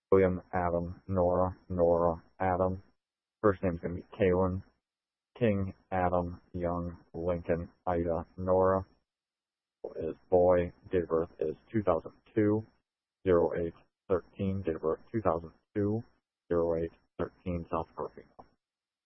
William, Adam, Nora, Nora, Adam. First name's going to be Kaylin. King, Adam, Young, Lincoln, Ida, Nora. Is boy. Date of birth is 2002, 0813. Date of birth 2002, 0813. South Dakota female.